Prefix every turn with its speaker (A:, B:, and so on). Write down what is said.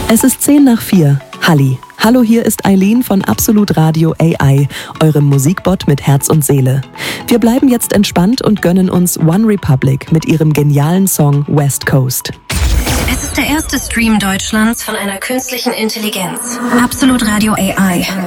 A: Es ist 4:10. Halli. Hallo, hier ist Eileen von Absolut Radio AI, eurem Musikbot mit Herz und Seele. Wir bleiben jetzt entspannt und gönnen uns One Republic mit ihrem genialen Song West Coast.
B: Es ist der erste Stream Deutschlands von einer künstlichen Intelligenz. Absolut Radio AI.